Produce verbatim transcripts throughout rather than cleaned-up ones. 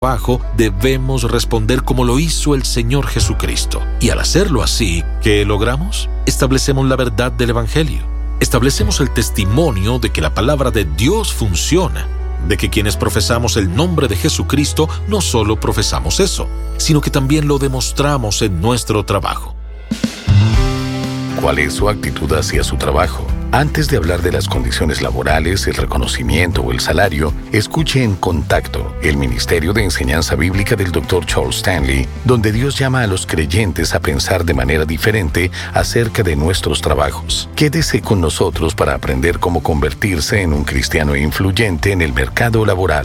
trabajo, debemos responder como lo hizo el Señor Jesucristo. Y al hacerlo así, ¿qué logramos? Establecemos la verdad del Evangelio. Establecemos el testimonio de que la palabra de Dios funciona, de que quienes profesamos el nombre de Jesucristo no solo profesamos eso, sino que también lo demostramos en nuestro trabajo. ¿Cuál es su actitud hacia su trabajo? Antes de hablar de las condiciones laborales, el reconocimiento o el salario, escuche En Contacto, el Ministerio de Enseñanza Bíblica del doctor Charles Stanley, donde Dios llama a los creyentes a pensar de manera diferente acerca de nuestros trabajos. Quédese con nosotros para aprender cómo convertirse en un cristiano influyente en el mercado laboral.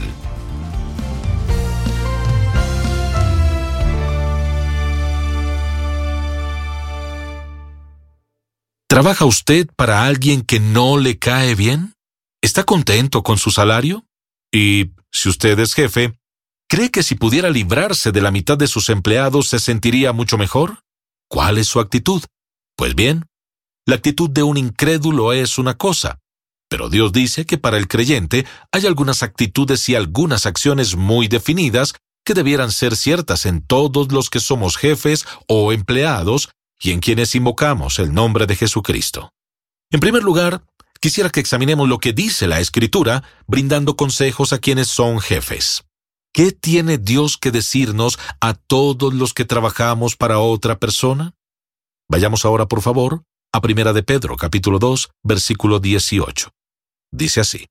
¿Trabaja usted para alguien que no le cae bien? ¿Está contento con su salario? Y, si usted es jefe, ¿cree que si pudiera librarse de la mitad de sus empleados se sentiría mucho mejor? ¿Cuál es su actitud? Pues bien, la actitud de un incrédulo es una cosa, pero Dios dice que para el creyente hay algunas actitudes y algunas acciones muy definidas que debieran ser ciertas en todos los que somos jefes o empleados y en quienes invocamos el nombre de Jesucristo. En primer lugar, quisiera que examinemos lo que dice la Escritura, brindando consejos a quienes son jefes. ¿Qué tiene Dios que decirnos a todos los que trabajamos para otra persona? Vayamos ahora, por favor, a Primera de Pedro, capítulo dos, versículo dieciocho. Dice así: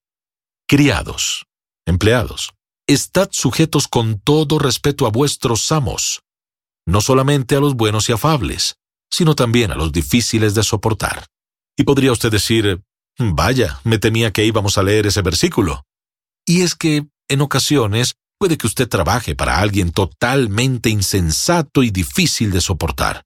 Criados, empleados, estad sujetos con todo respeto a vuestros amos, no solamente a los buenos y afables, sino también a los difíciles de soportar. Y podría usted decir, vaya, me temía que íbamos a leer ese versículo. Y es que, en ocasiones, puede que usted trabaje para alguien totalmente insensato y difícil de soportar.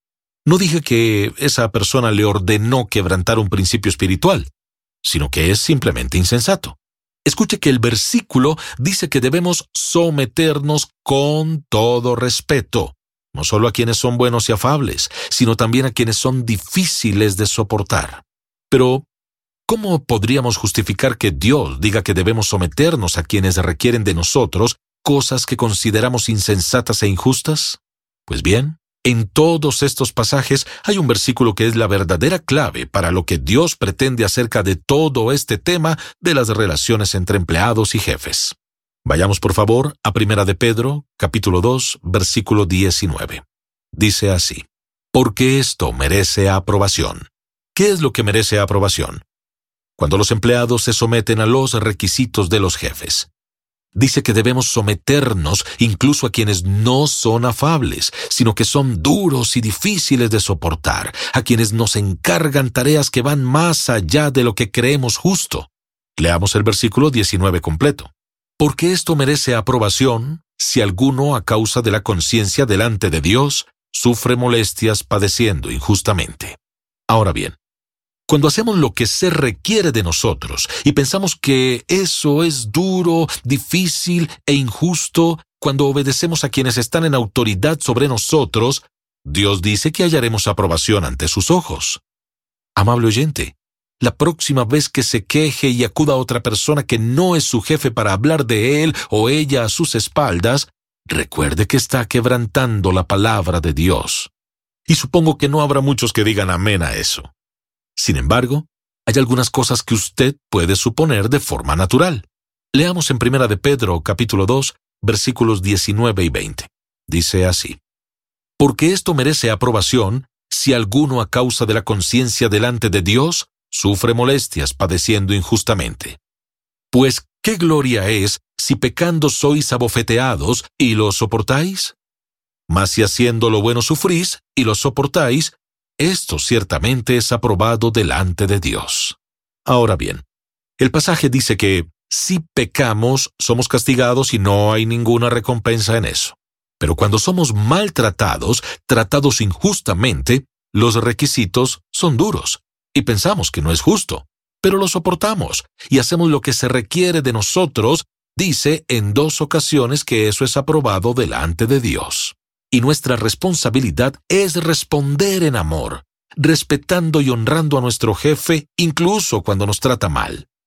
No dije que esa persona le ordenó quebrantar un principio espiritual, sino que es simplemente insensato. Escuche que el versículo dice que debemos someternos con todo respeto, no solo a quienes son buenos y afables, sino también a quienes son difíciles de soportar. Pero, ¿cómo podríamos justificar que Dios diga que debemos someternos a quienes requieren de nosotros cosas que consideramos insensatas e injustas? Pues bien, en todos estos pasajes hay un versículo que es la verdadera clave para lo que Dios pretende acerca de todo este tema de las relaciones entre empleados y jefes. Vayamos por favor a Primera de Pedro, capítulo dos, versículo diecinueve. Dice así: Porque esto merece aprobación. ¿Qué es lo que merece aprobación? Cuando los empleados se someten a los requisitos de los jefes. Dice que debemos someternos incluso a quienes no son afables, sino que son duros y difíciles de soportar, a quienes nos encargan tareas que van más allá de lo que creemos justo. Leamos el versículo diecinueve completo. Porque esto merece aprobación si alguno, a causa de la conciencia delante de Dios, sufre molestias padeciendo injustamente. Ahora bien, cuando hacemos lo que se requiere de nosotros y pensamos que eso es duro, difícil e injusto, cuando obedecemos a quienes están en autoridad sobre nosotros, Dios dice que hallaremos aprobación ante sus ojos. Amable oyente, la próxima vez que se queje y acuda a otra persona que no es su jefe para hablar de él o ella a sus espaldas, recuerde que está quebrantando la palabra de Dios. Y supongo que no habrá muchos que digan amén a eso. Sin embargo, hay algunas cosas que usted puede suponer de forma natural. Leamos en Primera de Pedro, capítulo dos, versículos diecinueve y veinte. Dice así: Porque esto merece aprobación si alguno a causa de la conciencia delante de Dios sufre molestias padeciendo injustamente. Pues, ¿qué gloria es si pecando sois abofeteados y lo soportáis? Mas si haciendo lo bueno sufrís y lo soportáis, esto ciertamente es aprobado delante de Dios. Ahora bien, el pasaje dice que si pecamos somos castigados y no hay ninguna recompensa en eso. Pero cuando somos maltratados, tratados injustamente, los requisitos son duros. Y pensamos que no es justo, pero lo soportamos y hacemos lo que se requiere de nosotros. Dice en dos ocasiones que eso es aprobado delante de Dios. Y nuestra responsabilidad es responder en amor, respetando y honrando a nuestro jefe incluso cuando nos trata mal.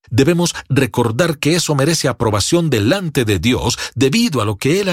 Debemos recordar que eso merece aprobación delante de Dios debido a lo que Él